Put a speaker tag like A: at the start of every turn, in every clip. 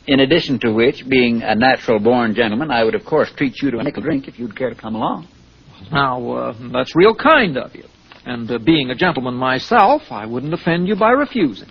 A: In addition to which, being a natural-born gentleman, I would, of course, treat you to a nickel drink if you'd care to come along.
B: Now, that's real kind of you. And being a gentleman myself, I wouldn't offend you by refusing.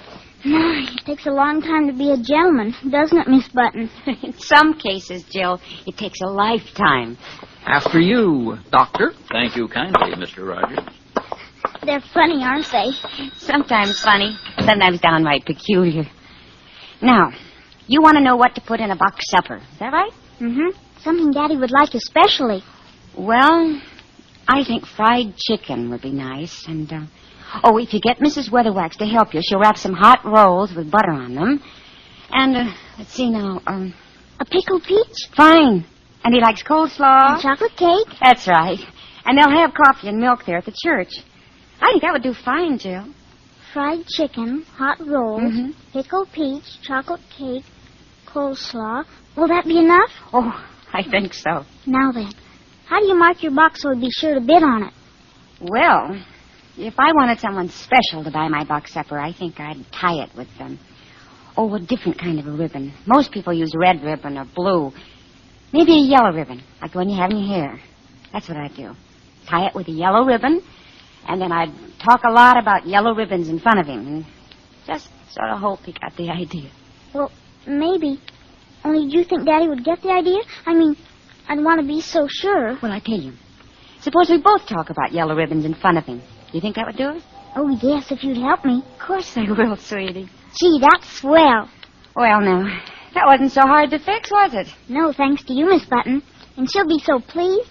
C: It takes a long time to be a gentleman, doesn't it, Miss Button?
D: In some cases, Jill, it takes a lifetime.
B: After you, Doctor.
A: Thank you kindly, Mr. Rogers.
C: They're funny, aren't they?
D: Sometimes funny, sometimes downright peculiar. Now, you want to know what to put in a box supper, is that right?
C: Mm-hmm. Something Daddy would like especially.
D: Well, I think fried chicken would be nice. And, if you get Mrs. Weatherwax to help you, she'll wrap some hot rolls with butter on them. And, let's see now,
C: A pickled peach?
D: Fine. And he likes coleslaw.
C: And chocolate cake?
D: That's right. And they'll have coffee and milk there at the church. I think that would do fine, Jill.
C: Fried chicken, hot rolls, pickled peach, chocolate cake, coleslaw. Will that be enough?
D: Oh, I think so.
C: Now then, how do you mark your box so we'd be sure to bid on it?
D: Well, if I wanted someone special to buy my box supper, I think I'd tie it with a different kind of a ribbon. Most people use red ribbon or blue. Maybe a yellow ribbon, like the one you have in your hair. That's what I'd do. Tie it with a yellow ribbon, and then I'd talk a lot about yellow ribbons in front of him, and just sort of hope he got the idea.
C: Well, maybe. Only do you think Daddy would get the idea? I mean, I'd want to be so sure.
D: Well, I tell you. Suppose we both talk about yellow ribbons in front of him. Do you think that would do it?
C: Oh, yes, if you'd help me.
D: Of course I will, sweetie.
C: Gee, that's swell.
D: Well, now, that wasn't so hard to fix, was it?
C: No, thanks to you, Miss Button. And she'll be so pleased.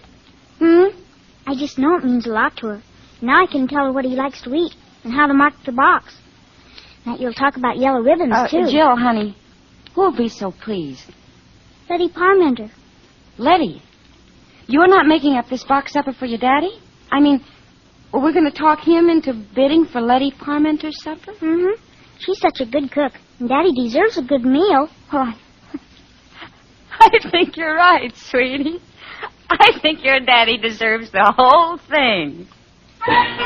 C: I just know it means a lot to her. Now I can tell her what he likes to eat and how to mark the box. That you'll talk about yellow ribbons, too.
D: Jill, honey, who'll be so pleased?
C: Letty Parmenter.
D: Letty? You're not making up this box supper for your daddy? I mean, we're going to talk him into bidding for Letty Parmenter's supper?
C: Mm-hmm. She's such a good cook, and Daddy deserves a good meal.
D: Oh, I think you're right, sweetie. I think your daddy deserves the whole thing.